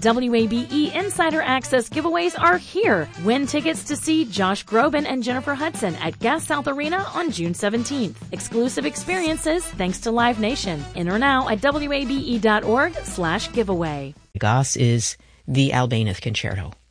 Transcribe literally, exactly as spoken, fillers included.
W A B E Insider Access giveaways are here. Win tickets to see Josh Groban and Jennifer Hudson at Gas South Arena on June seventeenth. Exclusive experiences thanks to Live Nation. Enter now at W A B E dot org slash giveaway. Goss is the Albéniz Concerto.